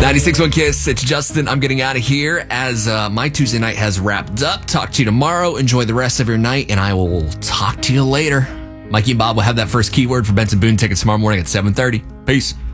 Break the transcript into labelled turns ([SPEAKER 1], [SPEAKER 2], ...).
[SPEAKER 1] 96.1 Kiss, it's Justin. I'm getting out of here as my Tuesday night has wrapped up. Talk to you tomorrow. Enjoy the rest of your night, and I will talk to you later. Mikey and Bob will have that first keyword for Benson Boone tickets tomorrow morning at 7:30. Peace.